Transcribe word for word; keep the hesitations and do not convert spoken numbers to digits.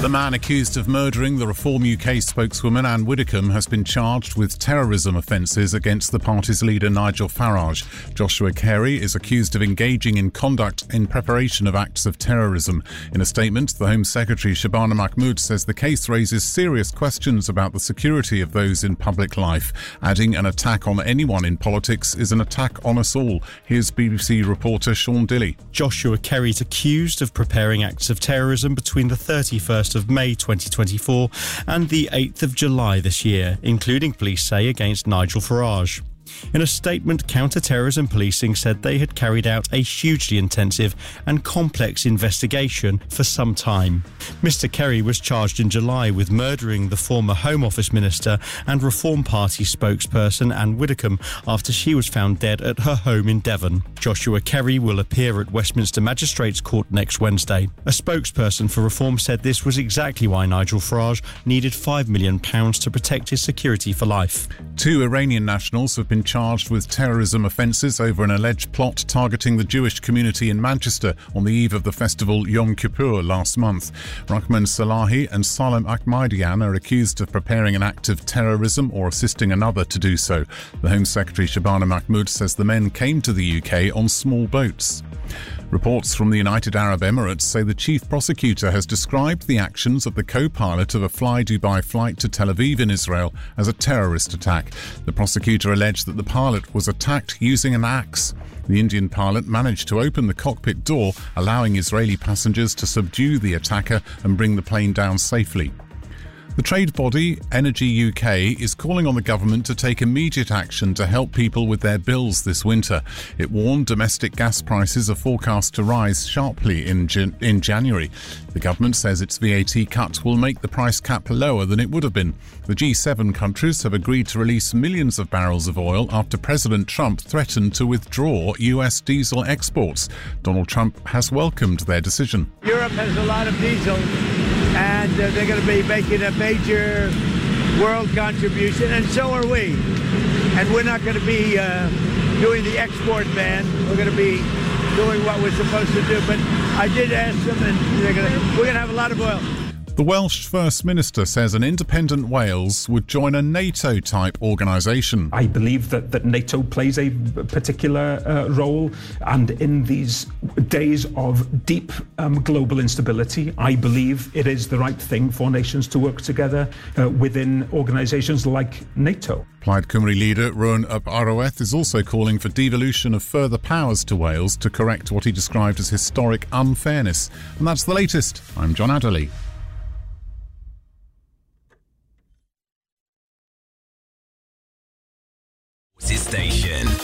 The man accused of murdering the Reform U K spokeswoman Anne Widdecombe has been charged with terrorism offences against the party's leader Nigel Farage. Joshua Carey is accused of engaging in conduct in preparation of acts of terrorism. In a statement, the Home Secretary Shabana Mahmood says the case raises serious questions about the security of those in public life, adding an attack on anyone in politics is an attack on us all. Here's B B C reporter Sean Dilley. Joshua Carey is accused of preparing acts of terrorism between the thirty-first of May twenty twenty-four and the eighth of July this year, including, police say, against Nigel Farage. In a statement, counter-terrorism policing said they had carried out a hugely intensive and complex investigation for some time. Mister Carey was charged in July with murdering the former Home Office Minister and Reform Party spokesperson Anne Widdecombe after she was found dead at her home in Devon. Joshua Carey will appear at Westminster Magistrates Court next Wednesday. A spokesperson for Reform said this was exactly why Nigel Farage needed five million pounds to protect his security for life. Two Iranian nationals have been charged with terrorism offences over an alleged plot targeting the Jewish community in Manchester on the eve of the festival Yom Kippur last month. Rahman Salahi and Salem Ahmadian are accused of preparing an act of terrorism or assisting another to do so. The Home Secretary Shabana Mahmood says the men came to the U K on small boats. Reports from the United Arab Emirates say the chief prosecutor has described the actions of the co-pilot of a Fly Dubai flight to Tel Aviv in Israel as a terrorist attack. The prosecutor alleged that the pilot was attacked using an axe. The Indian pilot managed to open the cockpit door, allowing Israeli passengers to subdue the attacker and bring the plane down safely. The trade body Energy U K is calling on the government to take immediate action to help people with their bills this winter. It warned domestic gas prices are forecast to rise sharply in, Jan- in January. The government says its V A T cut will make the price cap lower than it would have been. The G seven countries have agreed to release millions of barrels of oil after President Trump threatened to withdraw U S diesel exports. Donald Trump has welcomed their decision. Europe has a lot of diesel, and uh, they're going to be making a major world contribution, and so are we. And we're not going to be uh, doing the export ban. We're going to be doing what we're supposed to do. But I did ask them, and they're going to, we're going to have a lot of oil. The Welsh First Minister says an independent Wales would join a NATO-type organisation. I believe that, that NATO plays a particular uh, role, and in these days of deep um, global instability, I believe it is the right thing for nations to work together uh, within organisations like NATO. Plaid Cymru leader Rowan Ap Arwaeth is also calling for devolution of further powers to Wales to correct what he described as historic unfairness. And that's the latest. I'm John Adderley. Station.